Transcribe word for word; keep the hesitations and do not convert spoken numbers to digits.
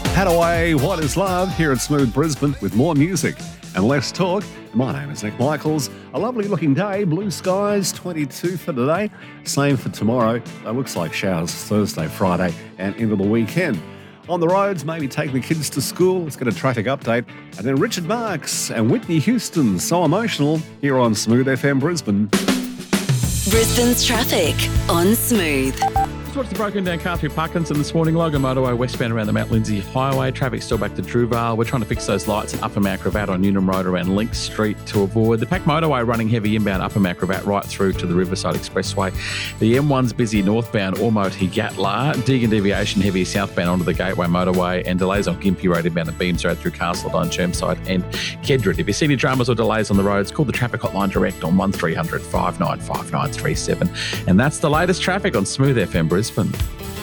Hadaway, What is Love, here at Smooth Brisbane with more music and less talk. My name is Nick Michaels. A lovely looking day, blue skies, twenty-two for today. Same for tomorrow. It looks like showers Thursday, Friday and into the weekend. On the roads, maybe taking the kids to school. Let's get a traffic update. And then Richard Marks and Whitney Houston, So Emotional, here on Smooth F M Brisbane. Brisbane's traffic on Smooth. Just watched the broken down car through Parkinson this morning. Logan Motorway westbound around the Mount Lindsay Highway. Traffic still back to Druvale. We're trying to fix those lights at Upper Mount Gravatt on Newnham Road around Link Street to avoid. The Pack Motorway running heavy inbound Upper Mount Gravatt right through to the Riverside Expressway. The M one's busy northbound Ormo to Gatla. Deagon deviation heavy southbound onto the Gateway Motorway and delays on Gympie Road inbound at Beams Road through Castledine, Chermside and Kedron. If you see any dramas or delays on the roads, call the traffic hotline direct on one three hundred, five nine five nine three seven. And that's the latest traffic on Smooth F M Brisbane.